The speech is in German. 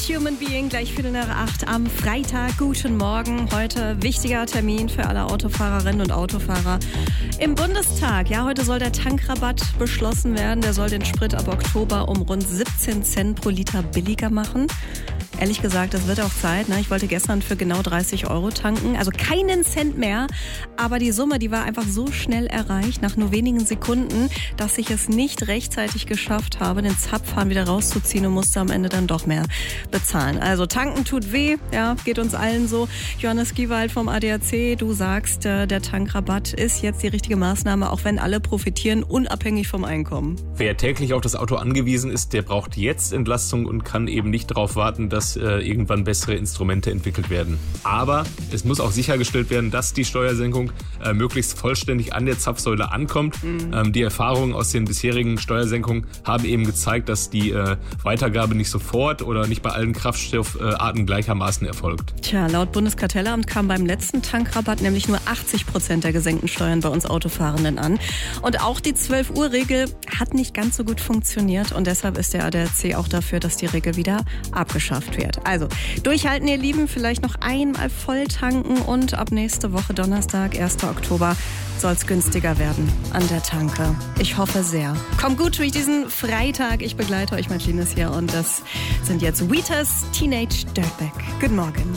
Human Being, gleich 7:45 am Freitag. Guten Morgen. Heute wichtiger Termin für alle Autofahrerinnen und Autofahrer im Bundestag. Ja, heute soll der Tankrabatt beschlossen werden. Der soll den Sprit ab Oktober um rund 17 Cent pro Liter billiger machen. Ehrlich gesagt, das wird auch Zeit. Ne? Ich wollte gestern für genau 30 € tanken, also keinen Cent mehr. Aber die Summe, die war einfach so schnell erreicht, nach nur wenigen Sekunden, dass ich es nicht rechtzeitig geschafft habe, den Zapfhahn wieder rauszuziehen und musste am Ende dann doch mehr bezahlen. Also tanken tut weh, ja, geht uns allen so. Johannes Giewald vom ADAC, du sagst, der Tankrabatt ist jetzt die richtige Maßnahme, auch wenn alle profitieren, unabhängig vom Einkommen. Wer täglich auf das Auto angewiesen ist, der braucht jetzt Entlastung und kann eben nicht darauf warten, dass irgendwann bessere Instrumente entwickelt werden. Aber es muss auch sichergestellt werden, dass die Steuersenkung möglichst vollständig an der Zapfsäule ankommt. Die Erfahrungen aus den bisherigen Steuersenkungen haben eben gezeigt, dass die Weitergabe nicht sofort oder nicht bei allen Kraftstoffarten gleichermaßen erfolgt. Tja, laut Bundeskartellamt kam beim letzten Tankrabatt nämlich nur 80% der gesenkten Steuern bei uns Autofahrenden an. Und auch die 12-Uhr-Regel hat nicht ganz so gut funktioniert und deshalb ist der ADAC auch dafür, dass die Regel wieder abgeschafft wird. Also durchhalten, ihr Lieben, vielleicht noch einmal voll tanken und ab nächste Woche Donnerstag, 1. Oktober, soll es günstiger werden an der Tanke. Ich hoffe sehr. Kommt gut durch diesen Freitag. Ich begleite euch, Martinez hier und das sind jetzt Wheatus Teenage Dirtbag. Guten Morgen.